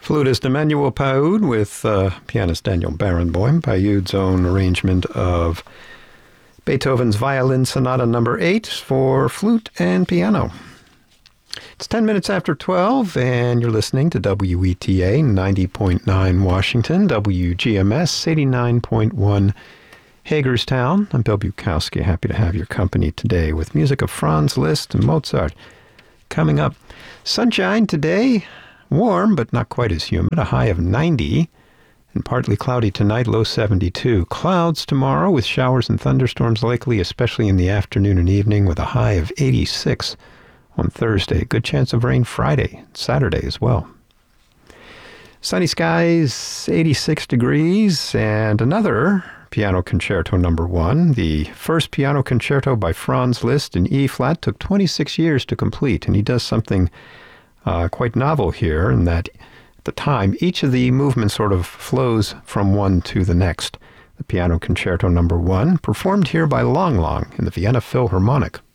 Flutist Emmanuel Pahud with pianist Daniel Barenboim. Pahud's own arrangement of Beethoven's Violin Sonata No. 8 for flute and piano. It's 10 minutes after 12, and you're listening to WETA 90.9 Washington, WGMS 89.1 Hagerstown. I'm Bill Bukowski, happy to have your company today with music of Franz Liszt and Mozart. Coming up, sunshine today, warm but not quite as humid, a high of 90, and partly cloudy tonight, low 72. Clouds tomorrow with showers and thunderstorms likely, especially in the afternoon and evening, with a high of 86 on Thursday. Good chance of rain Friday, Saturday as well. Sunny skies, 86 degrees, and another Piano Concerto No. 1. The first piano concerto by Franz Liszt in E-flat took 26 years to complete, and he does something quite novel here in that at the time, each of the movements sort of flows from one to the next. The Piano Concerto No. 1, performed here by Lang Lang in the Vienna Philharmonic.